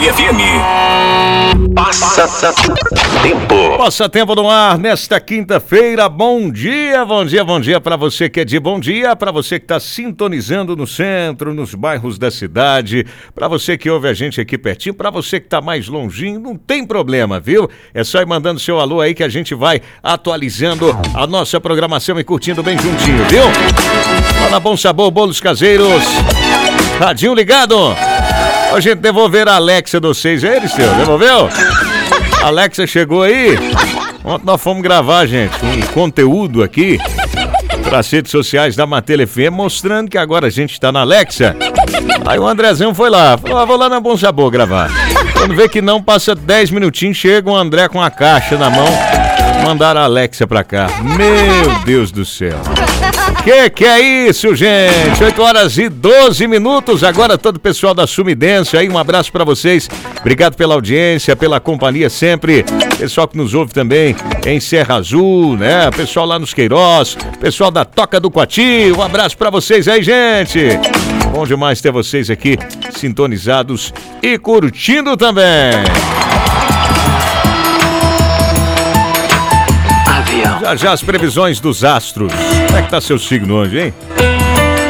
Alegre FM. Passatempo. Passatempo no ar nesta quinta-feira. Bom dia para você que é de bom dia, para você que está sintonizando no centro, nos bairros da cidade, para você que ouve a gente aqui pertinho, para você que está mais longinho, não tem problema, viu? É só ir mandando seu alô aí que a gente vai atualizando a nossa programação e curtindo bem juntinho, viu? Fala Bom Sabor, bolos caseiros, radinho ligado. A gente devolver a Alexa de vocês, Seu, devolveu? A Alexa chegou aí. Ontem nós fomos gravar, gente, um conteúdo aqui para as redes sociais da Matele FM, mostrando que agora a gente está na Alexa. Aí o Andrezão foi lá, falou, vou lá na Bom Sabor gravar. Quando vê que não, passa 10 minutinhos, chega o André com a caixa na mão, mandaram a Alexa pra cá. Meu Deus do céu. Que é isso, gente? 8h12. Agora todo o pessoal da Sumidência aí, um abraço pra vocês. Obrigado pela audiência, pela companhia sempre. Pessoal que nos ouve também em Serra Azul, né? Pessoal lá nos Queiroz, pessoal da Toca do Coati, um abraço pra vocês aí, gente. Bom demais ter vocês aqui sintonizados e curtindo também. Já as previsões dos astros. Como é que tá seu signo hoje, hein?